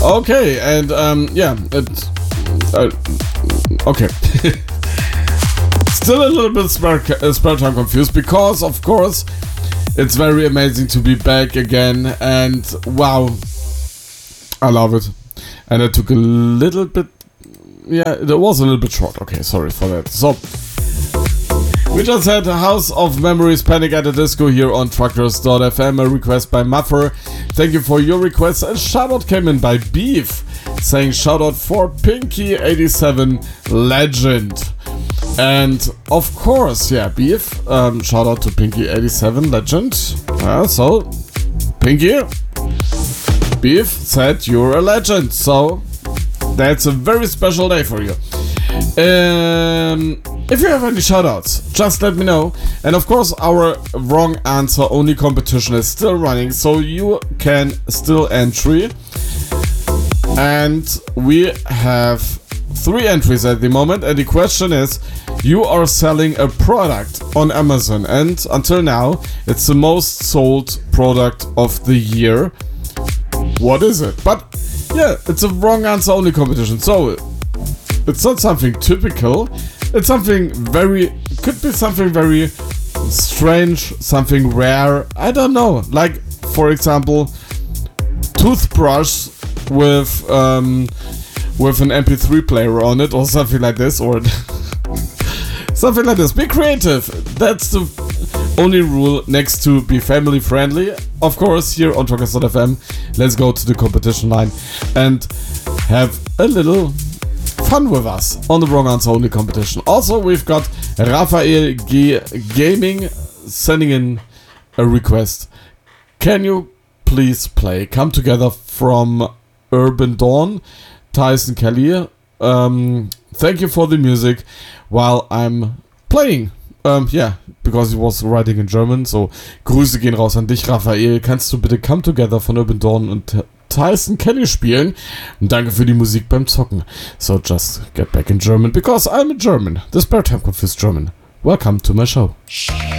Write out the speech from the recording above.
Okay, and okay. Still a little bit spare time confused because, of course, it's very amazing to be back again, and wow, I love it. And it took a little bit, it was a little bit short. Okay, sorry for that. So, we just had House of Memories Panic at the Disco here on Truckers.fm, a request by Muffer. Thank you for your request. A shoutout came in by Beef, saying shoutout for Pinky87 Legend. And of course, Beef, shout out to Pinky87 Legend. So, Pinky, Beef said you're a legend, so that's a very special day for you. If you have any shoutouts, just let me know. And of course, our wrong answer only competition is still running, so you can still entry. And we have 3 entries at the moment, and the question is, you are selling a product on Amazon, and until now it's the most sold product of the year. What is it? But it's a wrong answer only competition, so it's not something typical. It's something could be something very strange, something rare, I don't know, like for example toothbrush with an MP3 player on it, or something like this, or something like this. Be creative. That's the only rule, next to be family friendly. Of course, here on Truckers.fm, let's go to the competition line and have a little fun with us on the wrong answer only competition. Also, we've got Raphael G Gaming sending in a request. Can you please play Come Together from Urban Dawn, Tyson Kelly? Thank you for the music while I'm playing. Because he was writing in German. So, Grüße gehen raus an dich, Raphael. Kannst du bitte Come Together von Urban Dawn und Tyson Kelly spielen? Und danke für die Musik beim Zocken. So, just get back in German, because I'm a German. The Spare Time Confused German. Welcome to my show.